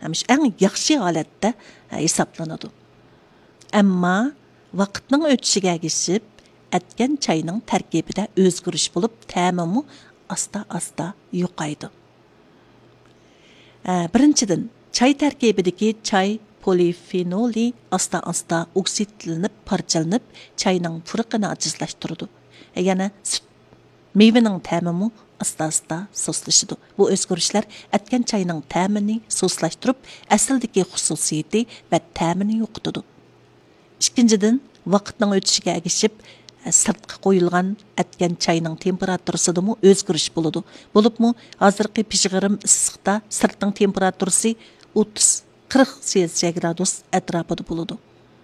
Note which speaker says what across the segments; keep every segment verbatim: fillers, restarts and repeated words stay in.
Speaker 1: hamish eng yaxshi holatda hisoblanadi. Ammo vaqtning o'tishiga ergishib, atgan chayning tarkibida o'zgarish bo'lib, ta'mimi asta-asta yo'qaydi. Birinchidan, çay tarkibidagi çay polifenoli asta-asta oksidlanib, parchalanib, çayning purqini ajizlashtiradi. Yana süt meyvening ta'mini asta-asta soslashadi. Bu o'zgarishlar atgan çayning ta'mini soslashtirib, asldagi xususiyati va ta'mini yo'qotadi. Ikkinchidan, vaqtning o'tishiga ergishib, sirtqa qo'yilgan atgan çayning temperaturasida o'zgarish bo'ladi. Bo'libmi, hozirgi pishg'irim issiqda sirtning temperaturasi o'ttiz qirq Selsiy gradus atrofida bo'ladi.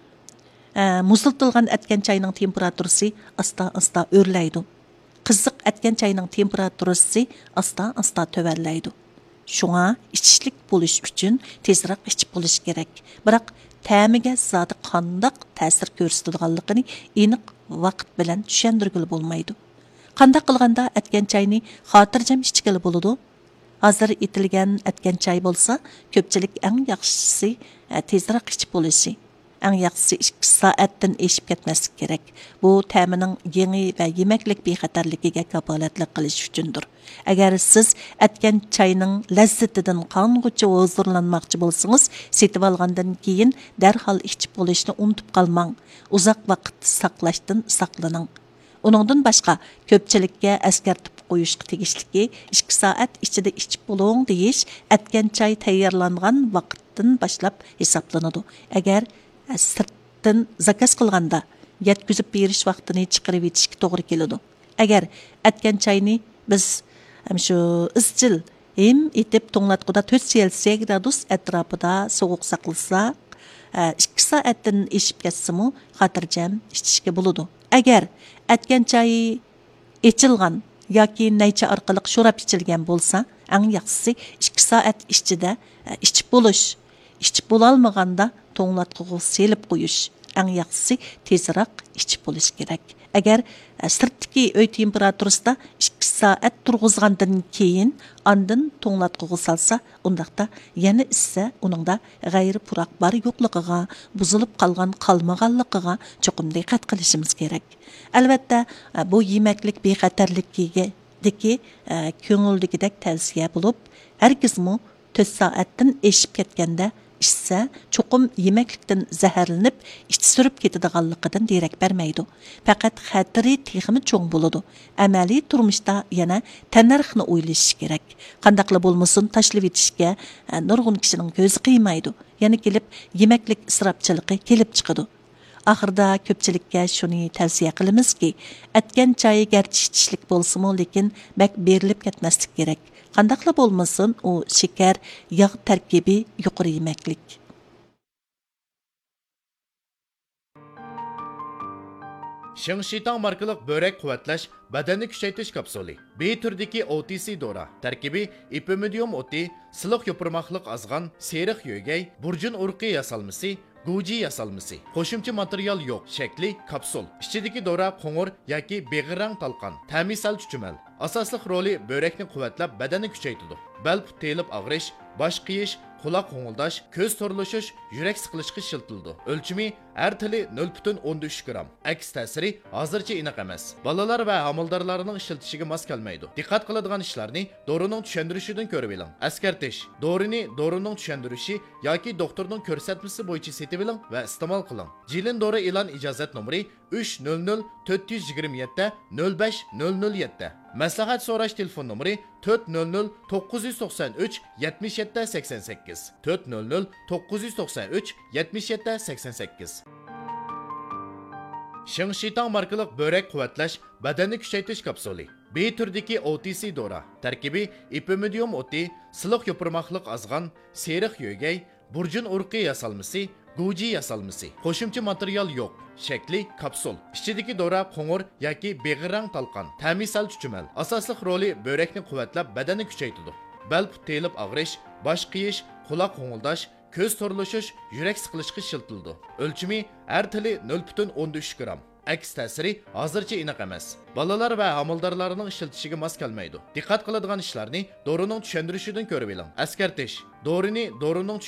Speaker 1: Muzlatilgan atgan çayning temperaturasi asta-asta o'rlaydi. Qiziq atgan çayning temperaturasi asta-asta tövallaydi. Shunga ichishlik bo'lish uchun tezroq ichib bo'lish kerak. Biroq ta'miga zoti qandoq ta'sir ko'rsatadiganligini aniq vaqt bilan tushuntirgili bo'lmaydi. Qanday qilganda atgan çayni xotirjam ichgili bo'ladi? Hozir etilgan atgan çay bo'lsa, ko'pchilik eng yaxshisi tezroq ichib bo'lishi. Eng yaxshisi ikki soatdan eshib ketmaslik kerak. Bu ta'mining yangi va yemaklik bexatarligiga kafolatlik qilish uchundir. Agar siz atgan çayning lazzatidan qong'ucha huzurlanmoqchi bo'lsangiz, setib olgandan keyin darhol ichib bo'lishni unutib qolmang. Uzoq vaqt saqlashdan saqlaning. Uningdan boshqa ko'pchilikka eskartib qo'yishga tegishliki ikki soat ichida ichib bo'ling deyish atgan çay tayyorlangan vaqtdan boshlab hisoblanadi. Agar sirtdan zakaz qilganda yetkazib berish vaqtini chiqarib etishga to'g'ri keladi. Agar atgan çayni biz shu izchil hem etib to'nglatquda to'rt Selsiy gradus atrofida sovuq saqlasak, ikki soatdan eshib ketsimi xotirjam ichishga bo'ladi. Agar atgan çay ichilgan yoki naycha orqali sho'rab ichilgan bo'lsa, eng yaxshisi ikki soat ichida ichib bo'lish. Ichib bo'lolmaganda to'nglatquga selib qo'yish. Eng yaxshisi tezroq ichib bo'lish kerak. Agar sirtdagi uy temperaturasida ikki soat turg'izgandan keyin ondan to'nglatquga salsa, undaqda yana issa uningda g'ayri puroq bor yo'qligiga, buzilib qolgan qolmaganligiga cho'qim diqqat qilishimiz kerak. Albatta, bu yemaklik bexatarligiga deki ko'ngildagidek tavsiya bo'lib, hargizmi to'rt soatdan eshib ketganda ishsa cho'qim yemaklikdan zaharlanib ichi surib ketadiganligidan derak bermaydi. Faqat xatiri texmi cho'ng bo'ladi. Amaliy turmushda yana tannarxni o'ylash kerak. Qandaqla bo'lmasin tashlab etishga nurg'un kishining ko'zi qiymaydi. Yana kelib yemaklik isrofchiligi kelib chiqadi. Oxirida ko'pchilikka shuni tavsiya qilamizki, atgan çayı garchi ichishlik bo'lsa-mu, lekin bak berilib ketmaslik kerak. Qandaqla bo'lmasin, u shakar, yog' tarkibi yuqori yemaklik.
Speaker 2: Shingshitang markalik börek quvvatlash badanni kuchaytirish kapsuli. B turdagi O T C dora. Tarkibi ipimidium o'ti, siliq yopirmoqlik azg'an, seriq yo'gay, burjun urqi yasalmasi, Guji yasalmasi. Qo'shimcha material yo'q. Shakli kapsul. Ichidagi dora qo'ng'ir yoki beg'irang talqon. Ta'misal chuchumal. Asosli roli börekni quvvatlab, badanni kuchaytiradi. Bel telib og'rish, bosh qiyish, quloq qo'ng'ildash, ko'z to'rlashish, yurak siqilishga shiltildi. O'lchimi har tili nol butun o'n uch gram. Aks ta'siri hozircha aniq emas. Bolalar va homildorlarning ishlatishiga mos kelmaydi. Diqqat qiladigan ishlarni dorining tushuntirishidan ko'rib oling. Askartish. Dorini dorining tushuntirishi yoki doktorning ko'rsatmasi bo'yicha setib oling va iste'mol qiling. Jilin dori e'lon ijozat nomeri uch nol nol to'rt yuz yigirma yetti nol besh nol nol yetti. Maslahat so'rash telefon nomeri to'rt nol nol to'qqiz yuz to'qson uch yetmish yetti sakson sakkiz to'rt nol nol to'qqiz yuz to'qson uch yetmish yetti sakson sakkiz. Shingshitang markalik börek quvvatlash badanni kuchaytirish kapsuli. B turdagi O T C dora. Tarkibi ipimidium o'ti, siliq yopirmoqlik azg'an, seriq yo'gay, burjun urqi yasalmasi, Guji yasalmasi. Qo'shimcha material yo'q. Shakli kapsul. Ichidagi dora qo'ng'ir yoki beg'irang talqon. Ta'misal chuchumal. Asosli roli börekni quvvatlab, badanni kuchaytiradi. Bel telib og'rish, bosh qiyish, quloq qo'ng'ildash, ko'z to'rlashish, yurak siqilishga shiltildi. O'lchimi har tili nol butun o'n uch gram. Aks ta'siri hozircha aniq emas. Bolalar va homildorlarning ishlatishiga mos kelmaydi. Diqqat qiladigan ishlarni dorining tushuntirishidan ko'rib oling. Askartish. Dorini dorining